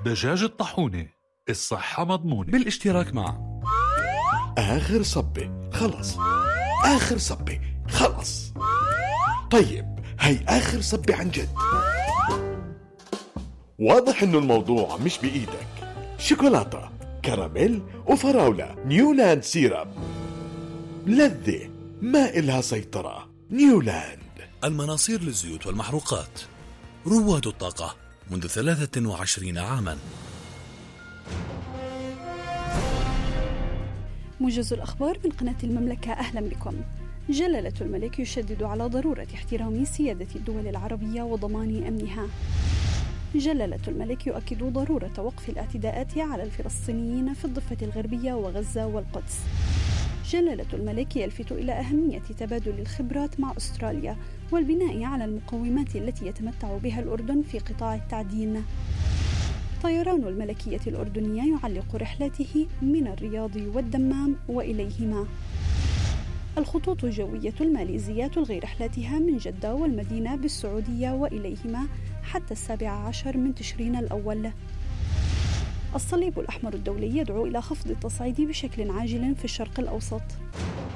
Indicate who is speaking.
Speaker 1: دجاج الطاحونة، الصحة مضمونة،
Speaker 2: بالاشتراك مع
Speaker 3: آخر صبة خلص، آخر صبة خلص. طيب هي آخر صبة عن جد. واضح إنه الموضوع مش بإيدك. شوكولاتة، كراميل وفراولة، نيولاند سيرب، لذة ما إلها سيطرة. نيولاند.
Speaker 2: المناصير للزيوت والمحروقات، رواد الطاقة منذ 23 عاما.
Speaker 4: موجز الأخبار من قناة المملكة، أهلا بكم. جلالة الملك يشدد على ضرورة احترام سيادة الدول العربية وضمان أمنها. جلالة الملك يؤكد ضرورة وقف الاعتداءات على الفلسطينيين في الضفة الغربية وغزة والقدس. جلالة الملك يلفت إلى أهمية تبادل الخبرات مع أستراليا والبناء على المقومات التي يتمتع بها الأردن في قطاع التعدين. طيران الملكية الأردنية يعلق رحلاته من الرياض والدمام وإليهما. الخطوط الجوية الماليزية تلغي رحلاتها من جدة والمدينة بالسعودية وإليهما حتى 17 من تشرين الأول. الصليب الأحمر الدولي يدعو إلى خفض التصعيد بشكل عاجل في الشرق الأوسط.